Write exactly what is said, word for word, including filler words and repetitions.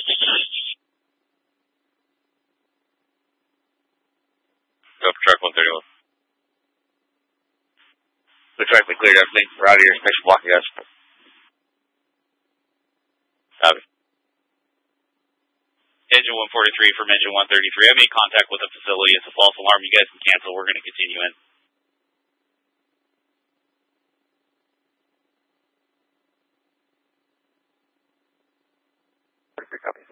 Go for truck one thirty-one. Looks like we cleared everything. We're out of here. Thanks for blocking us. Copy. Engine one forty-three from engine one thirty-three. I made contact with the facility. It's a false alarm. You guys can cancel. We're going to continue in. Copy.